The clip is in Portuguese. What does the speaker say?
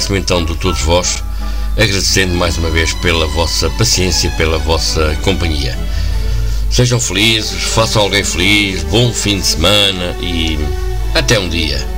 despeço-me então de todos vós, agradecendo mais uma vez pela vossa paciência, pela vossa companhia. Sejam felizes, façam alguém feliz, bom fim de semana e até um dia.